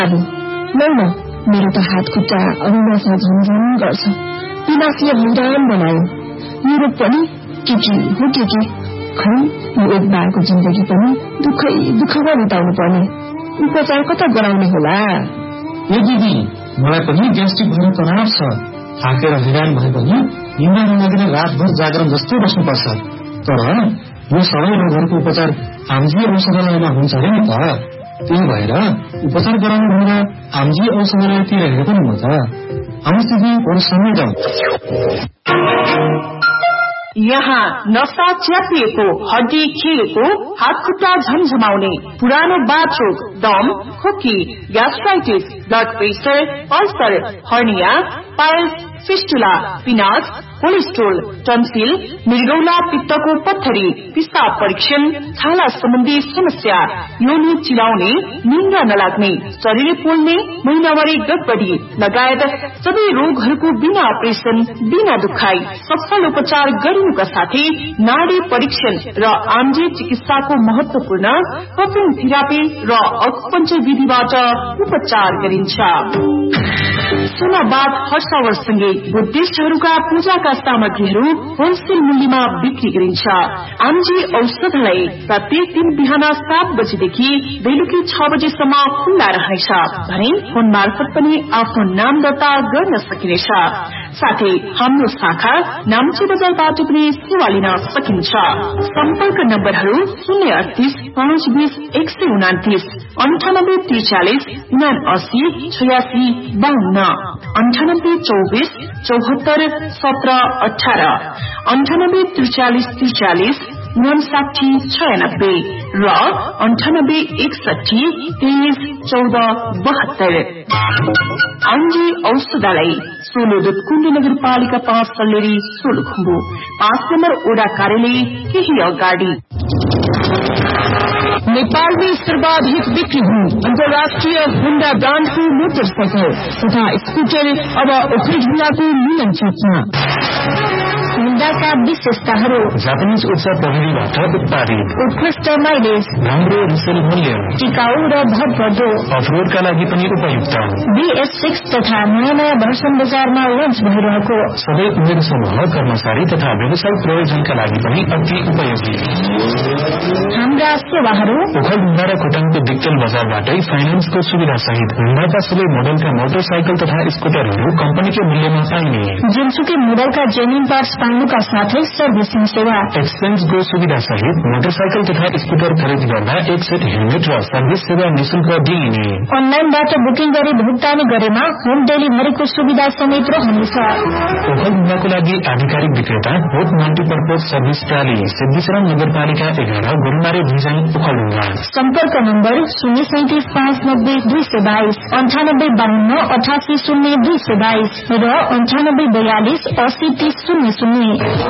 न मेरो त हात खुट्टा अरुणासा झमझम गर्छ। पिनासीले हैरान बनायो। मेरो पनि के हो के खै यो एक बारको जिन्दगी पनि दुःखमा बिताउनु पर्ने। उपचार कता गराउने होला? ए दिदी, मलाई पनि ग्यास्ट्रिक भएर तनाव छ। थाकेर हैरान भए पनि निन्द्रा नलागेर रातभर जागरण जस्तै बस्नुपर्छ। तर यो सबै रोगहरूको उपचार आमजी औषधालयमा हुन्छ अरे नि त। त्यही भएर उपचार गराउनु भनेर आमजी औषधालयतिर हेरेको नि म त। आउनुहोस् दिदी, अरू सँगै जाउँ। यहाँ नसा च्यापिएको, हड्डी खिएको, हात खुट्टा झमझमाउने, पुरानो बाथरोग, दम, खोकी, gastritis, blood pressure, ulcer, hernia, piles, fistula, पिनास, cholesterol, tonsil, मृगौला पित्तको पत्थरी, पिसाब परीक्षण, छाला सम्बन्धी समस्या, योनि चिलाउने, निन्द्रा नलाग्ने, शरीर पोल्ने, महिनावारी गडबडी लगायत सबै रोगहरूको बिना अपरेसन, बिना दुखाई सफल उपचार गरिनुका साथै नाडी परीक्षण र आमजी चिकित्साको महत्वपूर्ण कपिङ थेरापी र अकुपञ्चर विधिबाट उपचार गरिन्छ। सोनाबाद हर्षावरसँगै बुद्धिस्टहरूका पूजाका सामग्रीहरू होलसेल मूल्यमा बिक्री गरिन्छ। आमजी औषधालय प्रत्येक दिन बिहान 7 बजेदेखि बेलुकी 6 बजेसम्म खुल्ला रहनेछ भने फोन मार्फत पनि आफ्नो नाम दर्ता गर्न सकिनेछ। साथै हाम्रो शाखा नाम्ची बजारबाट पनि सेवा लिन सकिन्छ। सम्पर्क नम्बरहरू 038 520 129, 98 43 79 86 52, 98 24 74 17 18, 98 43 43 59 96 र 98 61 23 14 72। आमजी औषधालय सोलोदुत कुण्ड नगरपालिका 5 सल्लेरी सोलुखुम्बु 5 नम्बर ओडा कार्यालय केही अगाडि। नेपाल में सर्वाधिक बिक्री हुई अंतर्राष्ट्रीय होंडा ब्रांड की मोटरसाइकिल तथा स्कूटर अब ओखलढुंगाको मिलन चौकमा। होंडा का विशेषताहरू: जापानीज ऊर्जा प्रविधिबाट उत्पादित, उत्कृष्ट माइलेज, राम्रो रिसेल मूल्य, टिकाऊ र भरपर्दो, अफरोडका लागि पनि उपयुक्त। BS6 तथा नयाँ भर्सन बजारमा लन्च भइरहेको। सबै उमेर समूह, कर्मचारी तथा व्यवसायिक प्रयोजनका लागि पनि अति उपयोगी। हाम्रा सेवाहरू: ओखलढुंगा र खोटाङको दिक्तेल बजारबाटै फाइनेन्सको सुविधा सहित होंडाका सबै मोडलका मोटरसाइकल तथा स्कूटरहरू कम्पनीकै मूल्यमा पाइने। जुनसुकै मोडलका जेन्युन पार्ट्स पाउनुका साथै सर्भिसिङ सेवा, एक्सचेन्जको सुविधा सहित मोटरसाइकल तथा स्कूटर खरिद गर्दा एक सेट हेलमेट र सर्भिस सेवा निशुल्क दिइने। अनलाइनबाट बुकिङ गरी भुक्तानी गरेमा होम डेलिभरीको सुविधा समेत रहनेछ। ओखलढुंगाको लागि आधिकारिक विक्रेता होप मल्टिपर्पज सर्भिस प्राली, सिद्धिचरण नगरपालिका 11, गोरुमारे भिजन, ओखलढुंगा। सम्पर्क नम्बर 037 590 222, 98 52 88 0 222 र 98 42 80 30 00।